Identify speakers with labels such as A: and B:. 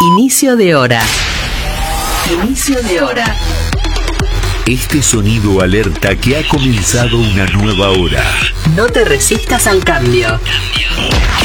A: Inicio de hora. Inicio de hora.
B: Este sonido alerta que ha comenzado una nueva hora.
A: No te resistas al cambio.